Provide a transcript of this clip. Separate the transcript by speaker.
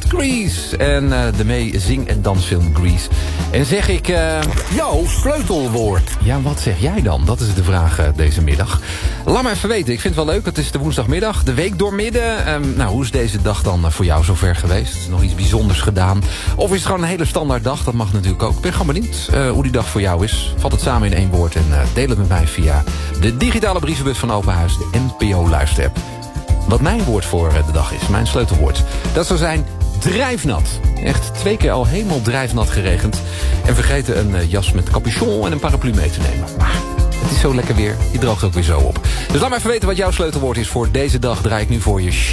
Speaker 1: Grease. En de zing- en dansfilm Grease. En zeg ik...
Speaker 2: jouw sleutelwoord.
Speaker 1: Ja, wat zeg jij dan? Dat is de vraag deze middag. Laat me even weten. Ik vind het wel leuk. Het is de woensdagmiddag. De week doormidden. Hoe is deze dag dan voor jou zover geweest? Nog iets bijzonders gedaan? Of is het gewoon een hele standaard dag? Dat mag natuurlijk ook. Ik ben gewoon benieuwd hoe die dag voor jou is. Vat het samen in één woord en deel het met mij via de digitale brievenbus van Open Huis, de NPO-luisterapp. Wat mijn woord voor de dag is, mijn sleutelwoord. Dat zou zijn drijfnat. Echt 2 keer al helemaal drijfnat geregend. En vergeten een jas met capuchon en een paraplu mee te nemen. Maar het is zo lekker weer, je droogt ook weer zo op. Dus laat me even weten wat jouw sleutelwoord is voor deze dag. Draai ik nu voor je